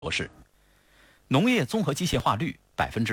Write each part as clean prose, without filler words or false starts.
模式，农业综合机械化率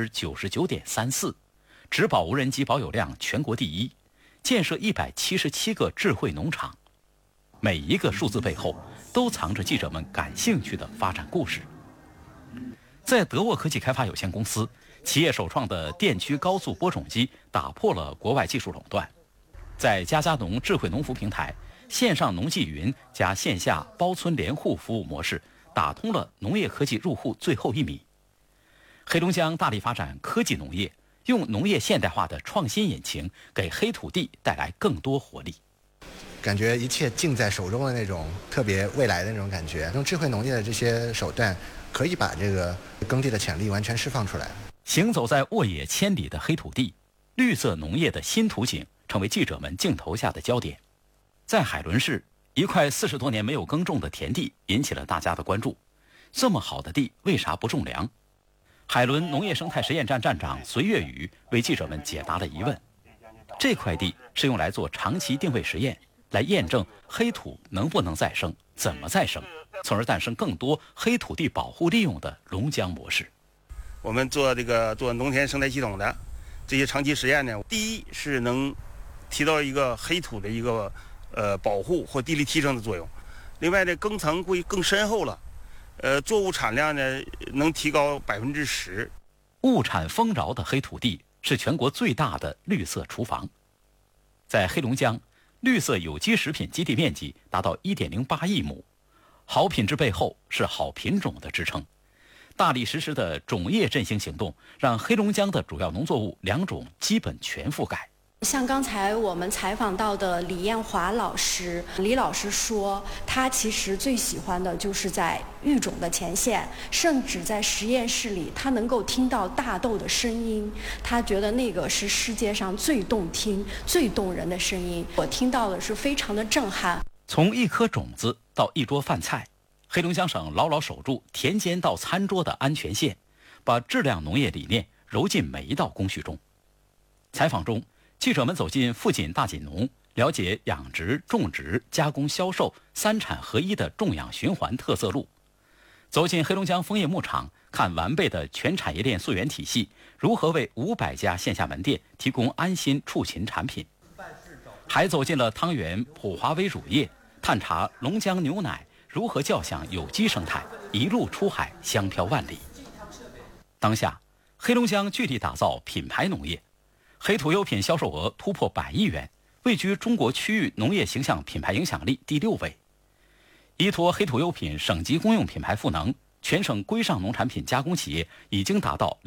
99.34%，植保无人机保有量全国第一，建设177个智慧农场。每一个数字背后都藏着记者们感兴趣的发展故事。在德沃科技开发有限公司，企业首创的电驱高速播种机打破了国外技术垄断。在家家农智慧农服平台，线上农技云加线下包村联户服务模式，打通了农业科技入户最后1米。黑龙江大力发展科技农业，用农业现代化的创新引擎，给黑土地带来更多活力。 感觉一切尽在手中的那种特别未来的那种感觉，用智慧农业的这些手段，可以把这个耕地的潜力完全释放出来。 行走在沃野千里的黑土地，绿色农业的新图景成为记者们镜头下的焦点。在海伦市，一块40多年没有耕种的田地引起了大家的关注。这么好的地，为啥不种粮？海伦农业生态实验站站长隋月宇为记者们解答了疑问。这块地是用来做长期定位实验，来验证黑土能不能再生，怎么再生，从而诞生更多黑土地保护利用的龙江模式。 我们做农田生态系统的这些长期实验呢，第一是能提到一个黑土的一个保护或地力提升的作用。另外呢，耕层会更深厚了，作物产量呢能提高10%。 物产丰饶的黑土地是全国最大的绿色厨房。在黑龙江，绿色有机食品基地面积达到1.08亿亩，好品质背后是好品种的支撑。大力实施的种业振兴行动，让黑龙江的主要农作物2种基本全覆盖。 像刚才我们采访到的李艳华老师，李老师说，他其实最喜欢的就是在育种的前线，甚至在实验室里，他能够听到大豆的声音，他觉得那个是世界上最动听、最动人的声音。我听到的是非常的震撼。 从一颗种子到一桌饭菜，黑龙江省牢牢守住田间到餐桌的安全线，把质量农业理念揉进每一道工序中。采访中，记者们走进富锦大锦农，了解养殖、种植、加工、销售3产合一的种养循环特色路；走进黑龙江枫叶牧场，看完备的全产业链溯源体系如何为500家线下门店提供安心畜禽产品；还走进了汤源普华威乳业，探查龙江牛奶如何叫响有机生态，一路出海，香飘万里。当下，黑龙江具体打造品牌农业。黑土优品销售额突破100亿元，位居中国区域农业形象品牌影响力第6位。依托黑土优品省级公用品牌赋能，全省规上农产品加工企业已经达到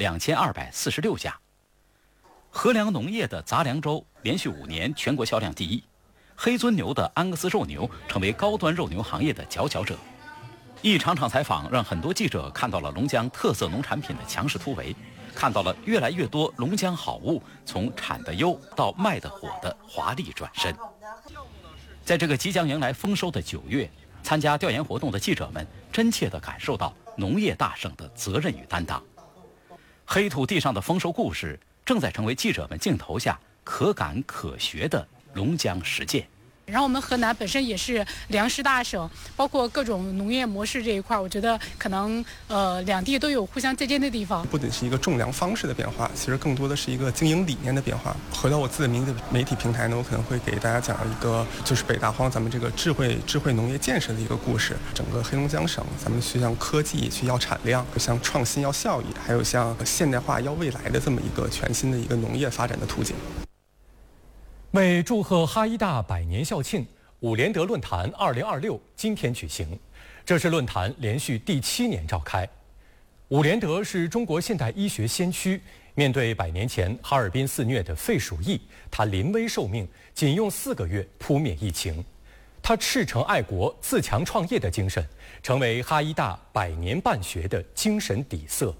2246家。禾粮农业的杂粮粥连续5年全国销量第一，黑尊牛的安格斯肉牛成为高端肉牛行业的佼佼者。一场场采访让很多记者看到了龙江特色农产品的强势突围，看到了越来越多龙江好物从产得优到卖得火的华丽转身。在这个即将迎来丰收的9月，参加调研活动的记者们真切地感受到农业大省的责任与担当。黑土地上的丰收故事正在成为记者们镜头下可感可学的龙江实践。 然后我们河南本身也是粮食大省，包括各种农业模式这一块，我觉得可能两地都有互相借鉴的地方。 不仅是一个种粮方式的变化，其实更多的是一个经营理念的变化。回到我自己的媒体平台呢，我可能会给大家讲一个就是北大荒咱们这个智慧农业建设的一个故事。整个黑龙江省，咱们去向科技去要产量，向创新要效益，还有向现代化要未来的这么一个全新的一个农业发展的图景。 为祝贺哈医大100年校庆，伍连德论坛2026今天举行。这是论坛连续第7年召开。伍连德是中国现代医学先驱，面对100年前哈尔滨肆虐的肺鼠疫，他临危受命，仅用4个月扑灭疫情。他赤诚爱国、自强创业的精神，成为哈医大100年办学的精神底色。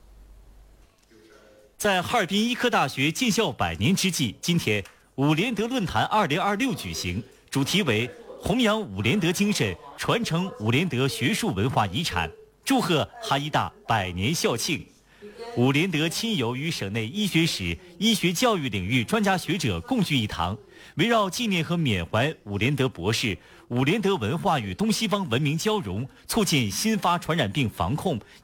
在哈尔滨医科大学建校100年之际，今天伍连德论坛2026举行，主题为弘扬伍连德精神，传承伍连德学术文化遗产，祝贺哈医大100年校庆。 伍连德亲友与省内医学史、医学教育领域专家学者共聚一堂，围绕纪念和缅怀伍连德博士、伍连德文化与东西方文明交融，促进新发传染病防控。